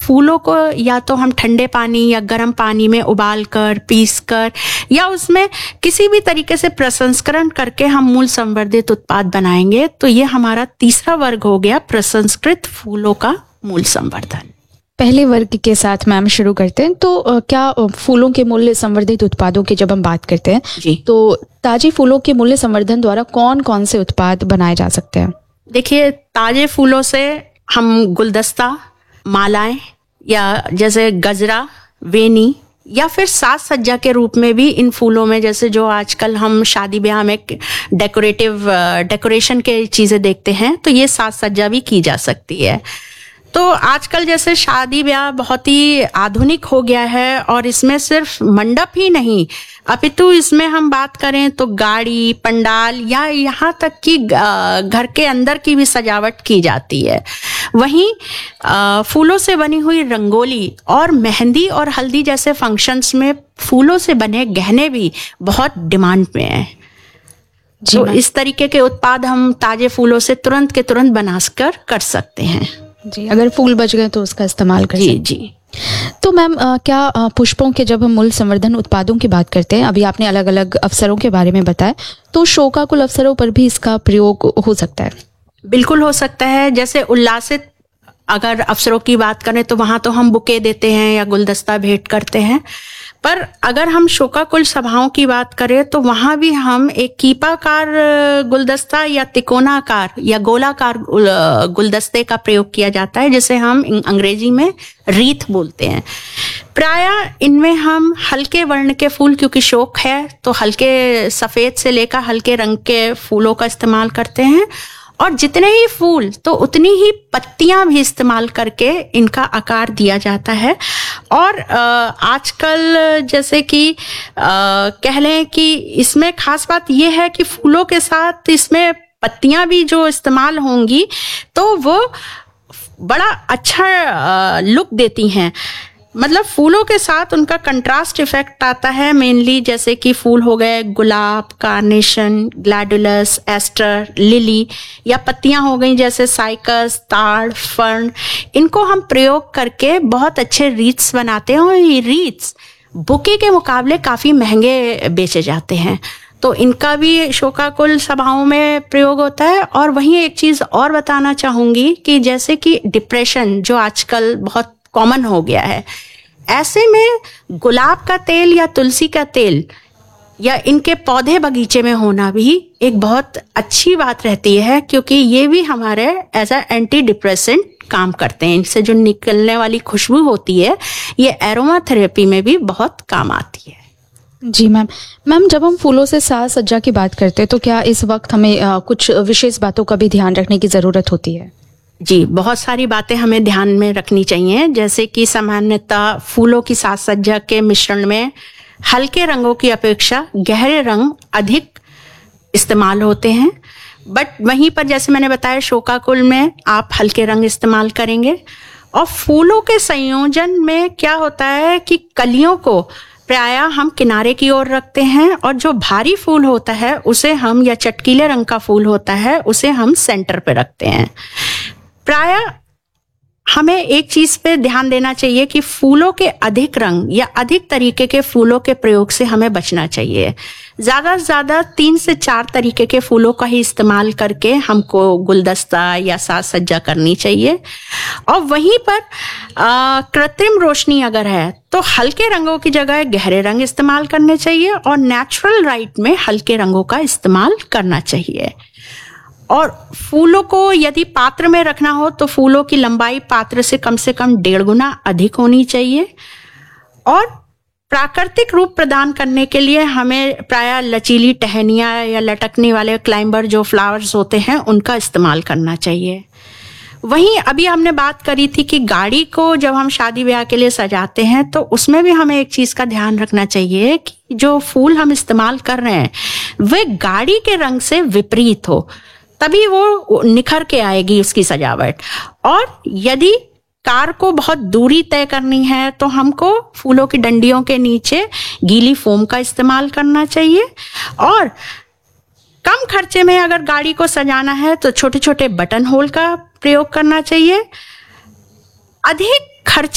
फूलों को या तो हम ठंडे पानी या गर्म पानी में उबाल कर, पीस कर या उसमें किसी भी तरीके से प्रसंस्करण करके हम मूल संवर्धित उत्पाद बनाएंगे तो ये हमारा तीसरा वर्ग हो गया प्रसंस्कृत फूलों का मूल संवर्धन। पहले वर्ग के साथ मैम शुरू करते हैं। तो क्या फूलों के मूल्य संवर्धित उत्पादों की जब हम बात करते हैं जी, तो ताजे फूलों के मूल्य संवर्धन द्वारा कौन कौन से उत्पाद बनाए जा सकते हैं? देखिए, ताजे फूलों से हम गुलदस्ता, मालाएं या जैसे गजरा, वेनी या फिर साज सज्जा के रूप में भी इन फूलों में, जैसे जो आजकल हम शादी ब्याह में डेकोरेशन के चीजें देखते हैं, तो ये साज सज्जा भी की जा सकती है। तो आजकल जैसे शादी ब्याह बहुत ही आधुनिक हो गया है और इसमें सिर्फ मंडप ही नहीं अपितु इसमें हम बात करें तो गाड़ी, पंडाल या यहाँ तक कि घर के अंदर की भी सजावट की जाती है। वहीं फूलों से बनी हुई रंगोली और मेहंदी और हल्दी जैसे फंक्शंस में फूलों से बने गहने भी बहुत डिमांड में हैं। तो इस तरीके के उत्पाद हम ताजे फूलों से तुरंत के तुरंत बनाकर कर सकते हैं। जी, अगर फूल बच गए तो उसका इस्तेमाल कर सकते हैं। जी। तो मैम क्या पुष्पों के जब हम मूल संवर्धन उत्पादों की बात करते हैं, अभी आपने अलग अलग अवसरों के बारे में बताया, तो शोकाकुल अवसरों पर भी इसका प्रयोग हो सकता है? बिल्कुल हो सकता है। जैसे उल्लासित अगर अवसरों की बात करें तो वहां तो हम बुके देते हैं या गुलदस्ता भेंट करते हैं, पर अगर हम शोकाकुल सभाओं की बात करें तो वहां भी हम एक कीपाकार गुलदस्ता या तिकोनाकार या गोलाकार गुलदस्ते का प्रयोग किया जाता है, जिसे हम अंग्रेजी में रीथ बोलते हैं। प्रायः इनमें हम हल्के वर्ण के फूल, क्योंकि शोक है तो हल्के सफेद से लेकर हल्के रंग के फूलों का इस्तेमाल करते हैं, और जितने ही फूल तो उतनी ही पत्तियां भी इस्तेमाल करके इनका आकार दिया जाता है। और आजकल जैसे कि कह लें कि इसमें खास बात यह है कि फूलों के साथ इसमें पत्तियां भी जो इस्तेमाल होंगी तो वो बड़ा अच्छा लुक देती हैं। मतलब फूलों के साथ उनका कंट्रास्ट इफेक्ट आता है। मेनली जैसे कि फूल हो गए गुलाब, कार्नेशन, ग्लैडुलस, एस्टर, लिली, या पत्तियां हो गई जैसे साइकस, ताड़, फर्न। इनको हम प्रयोग करके बहुत अच्छे रीट्स बनाते हैं और ये रीट्स बुके के मुकाबले काफी महंगे बेचे जाते हैं। तो इनका भी शोकाकुल सभाओं में प्रयोग होता है। और वहीं एक चीज और बताना चाहूंगी कि जैसे कि डिप्रेशन जो आजकल बहुत कॉमन हो गया है, ऐसे में गुलाब का तेल या तुलसी का तेल या इनके पौधे बगीचे में होना भी एक बहुत अच्छी बात रहती है, क्योंकि ये भी हमारे एज अ एंटी डिप्रेसेंट काम करते हैं। इनसे जो निकलने वाली खुशबू होती है ये एरोमा थेरेपी में भी बहुत काम आती है। जी मैम, जब हम फूलों से साज सज्जा की बात करते हैं तो क्या इस वक्त हमें कुछ विशेष बातों का भी ध्यान रखने की जरूरत होती है? जी, बहुत सारी बातें हमें ध्यान में रखनी चाहिए। जैसे कि सामान्यतः फूलों की साज सज्जा के मिश्रण में हल्के रंगों की अपेक्षा गहरे रंग अधिक इस्तेमाल होते हैं, बट वहीं पर जैसे मैंने बताया शोकाकुल में आप हल्के रंग इस्तेमाल करेंगे। और फूलों के संयोजन में क्या होता है कि कलियों को प्रायः हम किनारे की ओर रखते हैं और जो भारी फूल होता है उसे हम, या चटकीले रंग का फूल होता है उसे हम सेंटर पे रखते हैं। प्रायः हमें एक चीज पे ध्यान देना चाहिए कि फूलों के अधिक रंग या अधिक तरीके के फूलों के प्रयोग से हमें बचना चाहिए। ज्यादा से ज्यादा 3 से 4 तरीके के फूलों का ही इस्तेमाल करके हमको गुलदस्ता या साज सज्जा करनी चाहिए। और वहीं पर कृत्रिम रोशनी अगर है तो हल्के रंगों की जगह गहरे रंग इस्तेमाल करने चाहिए और नेचुरल लाइट में हल्के रंगों का इस्तेमाल करना चाहिए। और फूलों को यदि पात्र में रखना हो तो फूलों की लंबाई पात्र से कम 1.5 गुना अधिक होनी चाहिए। और प्राकृतिक रूप प्रदान करने के लिए हमें प्रायः लचीली टहनियाँ या लटकने वाले क्लाइंबर जो फ्लावर्स होते हैं उनका इस्तेमाल करना चाहिए। वहीं अभी हमने बात करी थी कि गाड़ी को जब हम शादी ब्याह के लिए सजाते हैं तो उसमें भी हमें एक चीज का ध्यान रखना चाहिए कि जो फूल हम इस्तेमाल कर रहे हैं वे गाड़ी के रंग से विपरीत हो, तभी वो निखर के आएगी उसकी सजावट। और यदि कार को बहुत दूरी तय करनी है तो हमको फूलों की डंडियों के नीचे गीली फोम का इस्तेमाल करना चाहिए। और कम खर्चे में अगर गाड़ी को सजाना है तो छोटे छोटे बटन होल का प्रयोग करना चाहिए। अधिक खर्चे